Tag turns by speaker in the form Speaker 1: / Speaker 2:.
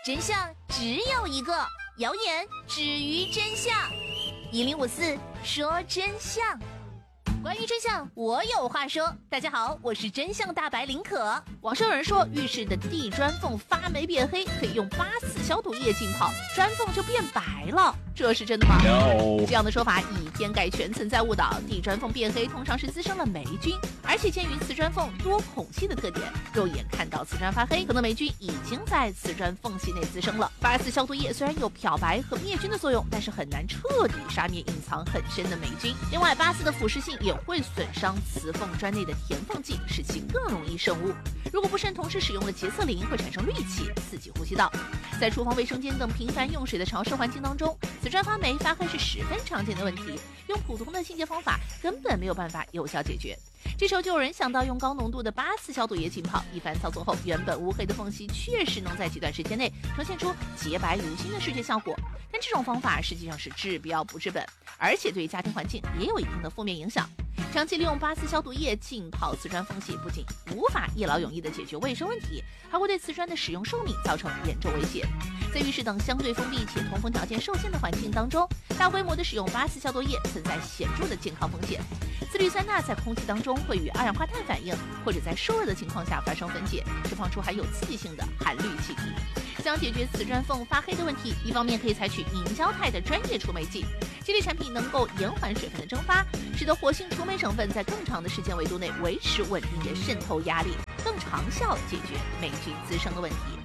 Speaker 1: 真相只有一个，谣言止于真相。1054说真相。关于真相，我有话说。大家好，我是真相大白林可。网上有人说，浴室的地砖缝发霉变黑，可以用84消毒液浸泡，砖缝就变白了。这是真的吗？
Speaker 2: No.
Speaker 1: 这样的说法以偏概全，存在误导。地砖缝变黑通常是滋生了霉菌，而且鉴于瓷砖缝多孔隙的特点，肉眼看到瓷砖发黑，可能霉菌已经在瓷砖缝隙内滋生了。84消毒液虽然有漂白和灭菌的作用，但是很难彻底杀灭隐藏很深的霉菌。另外，84的腐蚀性也会损伤瓷缝砖内的填缝剂，使其更容易渗污。如果不慎同时使用了洁厕灵，会产生氯气，刺激呼吸道。在厨房、卫生间等频繁用水的潮湿环境当中，瓷砖发霉发黑是十分常见的问题，用普通的清洁方法根本没有办法有效解决。这时候就有人想到用高浓度的84消毒液浸泡，一番操作后，原本乌黑的缝隙确实能在极短时间内呈现出洁白如新的视觉效果。但这种方法实际上是治标不治本，而且对家庭环境也有一定的负面影响。长期利用84消毒液浸泡瓷砖缝隙，不仅无法一劳永逸地解决卫生问题，还会对瓷砖的使用寿命造成严重威胁。在浴室等相对封闭且通风条件受限的环境当中，大规模的使用84消毒液存在显著的健康风险。次氯酸钠在空气当中会与二氧化碳反应，或者在受热的情况下发生分解，释放出含有刺激性的含氯气体。想解决瓷砖缝发黑的问题，一方面可以采取凝胶态的专业除霉剂，这类产品能够延缓水分的蒸发，使得活性除霉成分在更长的时间维度内维持稳定的渗透压力，更长效解决霉菌滋生的问题。